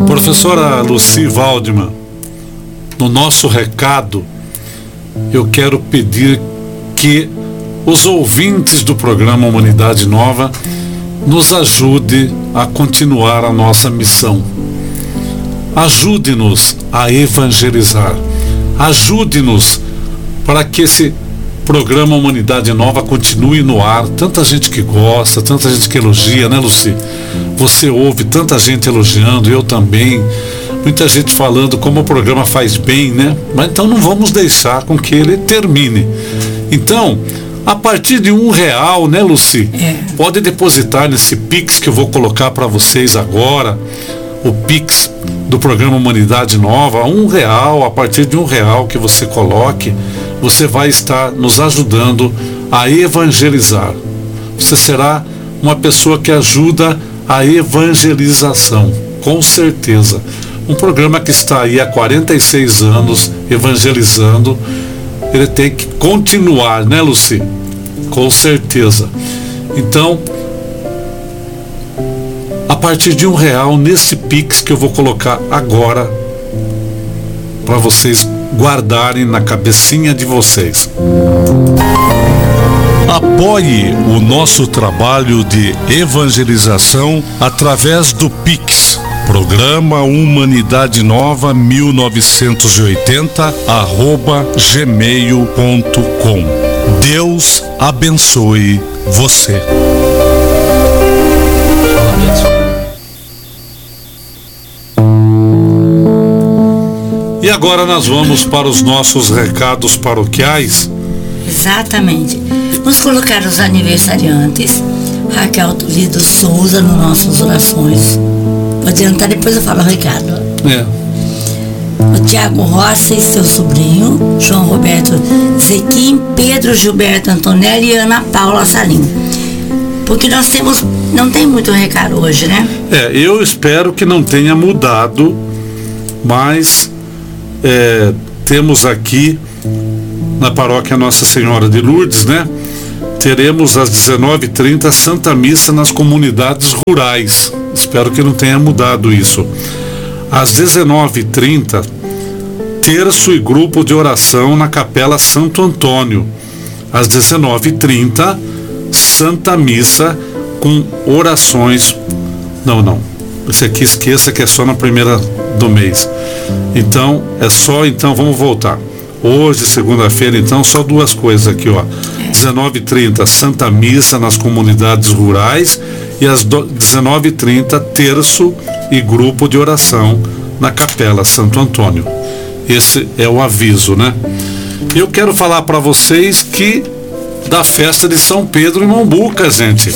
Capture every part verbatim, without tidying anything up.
Professora Lucy Waldman, no nosso recado, eu quero pedir que os ouvintes do programa Humanidade Nova nos ajude a continuar a nossa missão. Ajude-nos a evangelizar. Ajude-nos para que esse programa Humanidade Nova continue no ar. Tanta gente que gosta, tanta gente que elogia, né, Lucy? Você ouve tanta gente elogiando, eu também. Muita gente falando como o programa faz bem, né? Mas então não vamos deixar com que ele termine. Então, a partir de um real, né, Lucy? É. Pode depositar nesse Pix que eu vou colocar para vocês agora. O Pix do programa Humanidade Nova, um real. A partir de um real que você coloque, você vai estar nos ajudando a evangelizar. Você será uma pessoa que ajuda a evangelização, com certeza. Um programa que está aí há quarenta e seis anos evangelizando, ele tem que continuar, né, Lucy? Com certeza. Então, a partir de um real nesse Pix que eu vou colocar agora para vocês guardarem na cabecinha de vocês. Apoie o nosso trabalho de evangelização através do Pix. Programa Humanidade Nova mil novecentos e oitenta arroba gmail ponto com. Deus abençoe você. E agora nós vamos para os nossos recados paroquiais. Exatamente. Vamos colocar os aniversariantes. Raquel Toledo Souza nas nossas orações. Vou adiantar, depois eu falo o recado. É. O Tiago Rossi e seu sobrinho, João Roberto Zequim, Pedro Gilberto Antonelli e Ana Paula Salim. Porque nós temos, não tem muito recado hoje, né? É, eu espero que não tenha mudado, mas é, temos aqui na paróquia Nossa Senhora de Lourdes, né? Teremos às dezenove e trinta Santa Missa nas comunidades rurais. Espero que não tenha mudado isso. Às dezenove e trinta, terço e grupo de oração na Capela Santo Antônio. Às dezenove e trinta, Santa Missa com orações. Não, não. Esse aqui esqueça que é só na primeira do mês. Então, é só, então vamos voltar. Hoje, segunda-feira, então, só duas coisas aqui, ó. dezenove e trinta, Santa Missa nas comunidades rurais. E às dezenove e trinta, terço e grupo de oração na Capela Santo Antônio. Esse é o aviso, né? Eu quero falar para vocês que da festa de São Pedro em Mombuca, gente.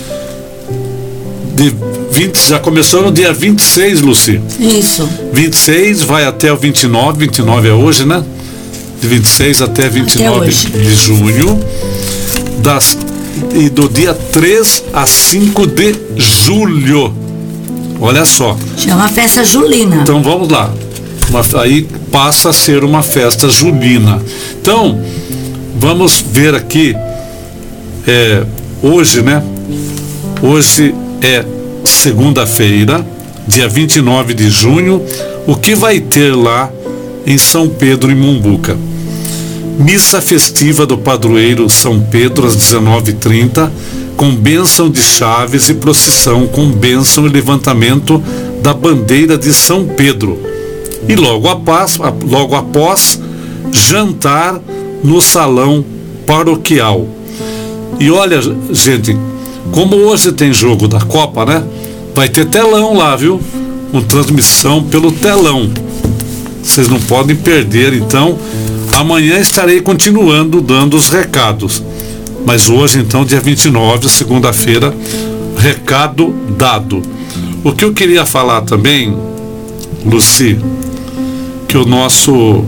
De vinte, já começou no dia vinte e seis, Lucy. Isso. vinte e seis vai até o vinte e nove, vinte e nove é hoje, né? De vinte e seis até vinte e nove de junho. Das, e do dia três a cinco de julho. Olha só. Chama festa julina. Então vamos lá. Uma, aí passa a ser uma festa julina. Então, vamos ver aqui. É, hoje, né? Hoje é segunda-feira, dia vinte e nove de junho. O que vai ter lá em São Pedro, em Mombuca? Missa festiva do padroeiro São Pedro às dezenove e trinta, com bênção de chaves e procissão com bênção e levantamento da bandeira de São Pedro. E logo após, logo após jantar no salão paroquial. E olha, gente, como hoje tem jogo da Copa, né? Vai ter telão lá, viu? Com transmissão pelo telão. Vocês não podem perder, então. Amanhã estarei continuando dando os recados. Mas hoje, então, dia vinte e nove, segunda-feira, recado dado. O que eu queria falar também, Lucy, que o nosso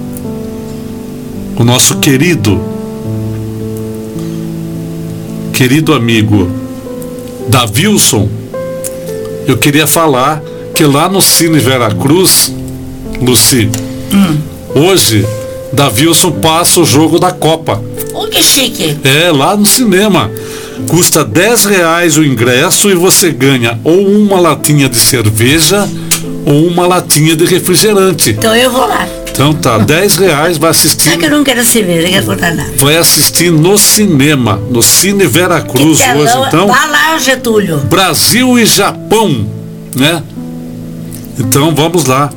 o nosso querido querido amigo Davilson, eu queria falar que lá no Cine Veracruz, Lucy, hum. hoje Davilson passa o jogo da Copa. Oh, que chique. É, lá no cinema. Custa dez reais o ingresso e você ganha ou uma latinha de cerveja ou uma latinha de refrigerante. Então eu vou lá. Então tá, dez reais, vai assistir. Só que eu não quero cerveja, eu quero contar nada. Vai assistir no cinema, no Cine Veracruz hoje, então. Vai lá, Getúlio. Brasil e Japão, né? Então vamos lá.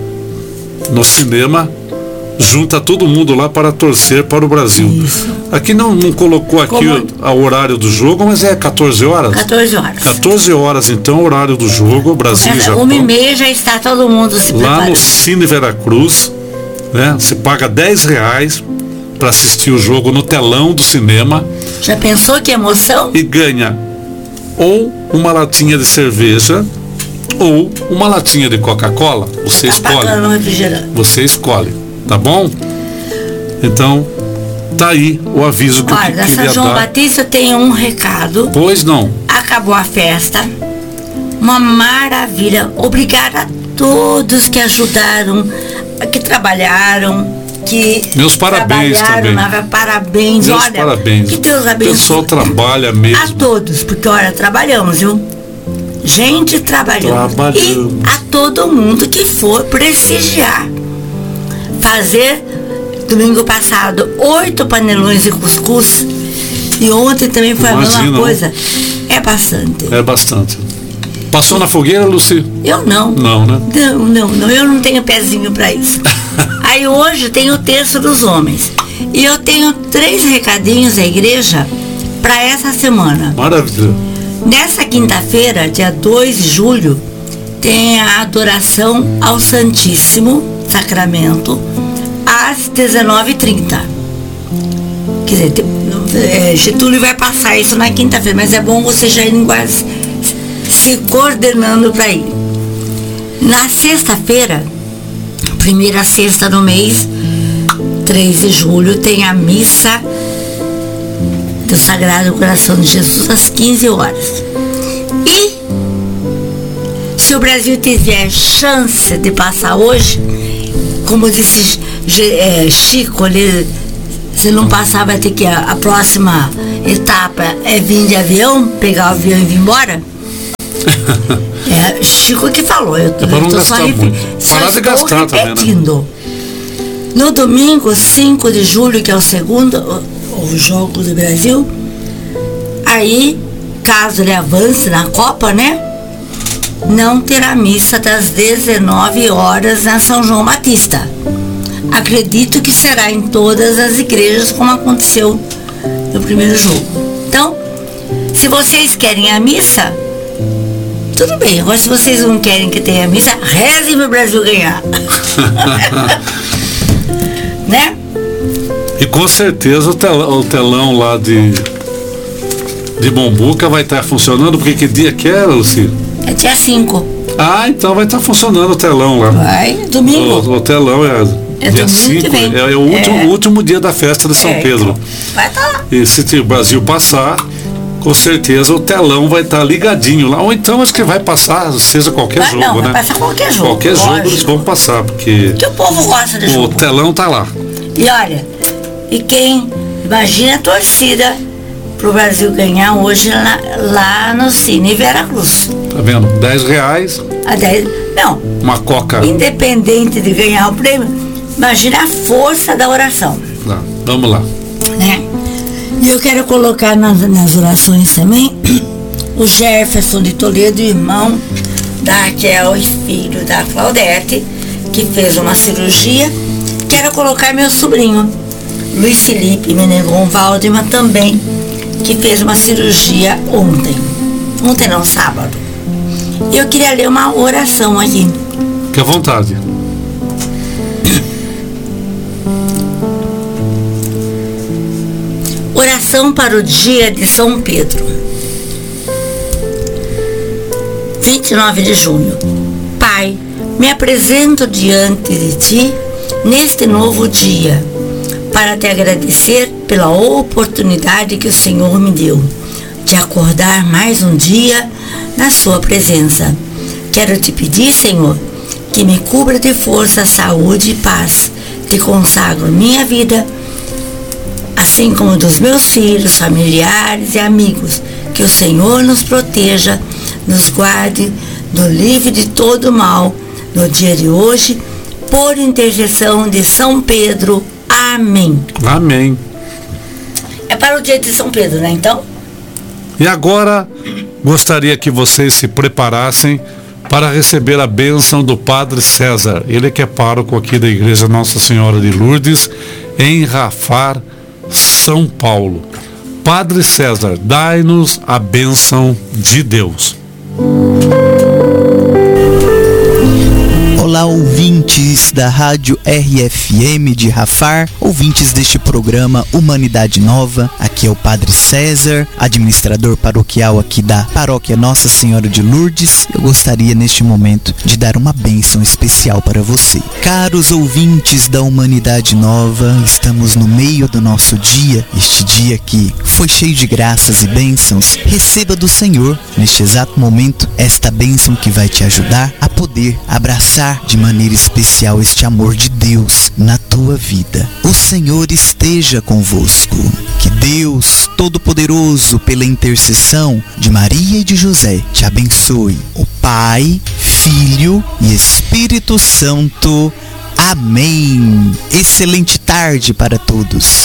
No cinema, junta todo mundo lá para torcer para o Brasil. Isso. Aqui não, não colocou aqui o, o horário do jogo, mas é quatorze horas? quatorze horas. quatorze horas, então, horário do jogo, Brasil e Japão. Uma e meia já está todo mundo se preparando. Lá no Cine Veracruz, né? Você paga dez reais para assistir o jogo no telão do cinema. Já pensou que emoção? E ganha ou uma latinha de cerveja ou uma latinha de Coca-Cola. Você tá escolhe. Você escolhe, tá bom? Então, tá aí o aviso que Olha, eu queria São João dar. Batista, eu tenho um recado. Pois não. Acabou a festa. Uma maravilha. Obrigada a todos que ajudaram, que trabalharam, que meus parabéns também. Na, parabéns, meus olha. Parabéns. Que Deus abençoe. O pessoal trabalha mesmo. A todos, porque olha, trabalhamos, viu? Gente trabalhando. Trabalhamos. E a todo mundo que for prestigiar. Fazer, domingo passado, oito panelões de cuscuz. E ontem também foi Imagina, a mesma coisa. É bastante. É bastante. Passou na fogueira, Luci? Eu não. Não, né? Não, não, não. Eu não tenho pezinho para isso. Aí hoje tem o terço dos homens. E eu tenho três recadinhos da igreja para essa semana. Maravilha. Nessa quinta-feira, dia dois de julho, tem a adoração ao Santíssimo Sacramento às dezenove e trinta. Quer dizer, é, Getúlio vai passar isso na quinta-feira, mas é bom você já ir quase se coordenando para ir. Na sexta-feira, primeira sexta do mês, três de julho, tem a missa do Sagrado Coração de Jesus às quinze horas. E se o Brasil tiver chance de passar hoje, como disse é, Chico, ele, se não passar vai ter que a, a próxima etapa é vir de avião, pegar o avião e vir embora. É Chico que falou, eu tô, é eu tô só repetindo. Parar de gastar repetindo. Também, né? No domingo, cinco de julho, que é o segundo o jogo do Brasil, aí, caso ele avance na Copa, né, não terá missa das dezenove horas na São João Batista. Acredito que será em todas as igrejas, como aconteceu no primeiro jogo. Então, se vocês querem a missa, tudo bem. Agora, se vocês não querem que tenha missa, rezem para o Brasil ganhar. Né? E com certeza o telão, o telão lá de de Mombuca vai estar funcionando, porque que dia que é, Luci? É dia cinco. Ah, então vai estar funcionando o telão lá. Vai, domingo. O, o telão é, é dia cinco, é, é o último, é. último dia da festa de São é, Pedro. Vai estar lá. E se o Brasil passar, com certeza o telão vai estar ligadinho lá. Ou então acho que vai passar, seja qualquer vai, jogo, não, né? Vai passar qualquer jogo. Qualquer lógico. jogo eles vão passar, porque. Porque o povo gosta de o jogo. O telão tá lá. E olha, e quem imagina a torcida pro Brasil ganhar hoje lá, lá no Cine Veracruz. Tá vendo? dez reais. A dez, não. Uma coca. Independente de ganhar o prêmio, imagina a força da oração. Tá, vamos lá. Né? E eu quero colocar nas, nas orações também o Jefferson de Toledo, irmão da Raquel e filho da Claudete, que fez uma cirurgia. Quero colocar meu sobrinho, Luiz Felipe Menegon Valdemar, também, que fez uma cirurgia ontem. Ontem não, sábado. E eu queria ler uma oração aqui. Fique à vontade. Oração para o dia de São Pedro. vinte e nove de junho. Pai, me apresento diante de Ti neste novo dia, para Te agradecer pela oportunidade que o Senhor me deu de acordar mais um dia na Sua presença. Quero Te pedir, Senhor, que me cubra de força, saúde e paz. Te consagro minha vida, assim como dos meus filhos, familiares e amigos. Que o Senhor nos proteja, nos guarde, nos livre de todo mal, no dia de hoje, por intercessão de São Pedro. Amém. Amém. É para o dia de São Pedro, né, então? E agora, gostaria que vocês se preparassem para receber a bênção do Padre César. Ele que é pároco aqui da Igreja Nossa Senhora de Lourdes, em Rafar, São Paulo. Padre César, dai-nos a bênção de Deus. Olá, ouvintes da Rádio R F M de Rafar, ouvintes deste programa Humanidade Nova. Aqui é o Padre César, administrador paroquial aqui da Paróquia Nossa Senhora de Lourdes. Eu gostaria neste momento de dar uma bênção especial para você. Caros ouvintes da Humanidade Nova, estamos no meio do nosso dia, este dia que foi cheio de graças e bênçãos. Receba do Senhor, neste exato momento, esta bênção que vai te ajudar a poder abraçar de maneira especial este amor de Deus na tua vida. O Senhor esteja convosco. Que Deus Todo-Poderoso, pela intercessão de Maria e de José, te abençoe. O Pai, Filho e Espírito Santo. Amém. Excelente tarde para todos.